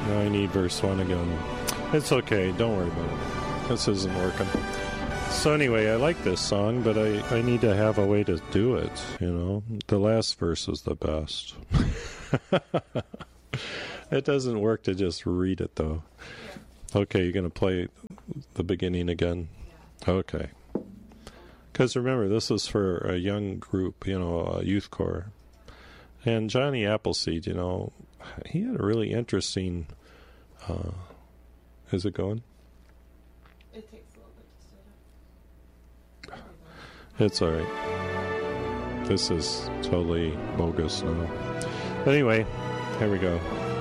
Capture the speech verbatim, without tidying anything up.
Now I need verse one again. It's okay. Don't worry about it. This isn't working. So anyway, I like this song, but I, I need to have a way to do it, you know. The last verse is the best. It doesn't work to just read it, though. Okay, you're going to play the beginning again? Okay. Because remember, this is for a young group, you know, a youth choir. And Johnny Appleseed, you know, he had a really interesting... Uh, is it going? It takes a little bit to set up. It's all right. This is totally bogus now. But anyway, here we go.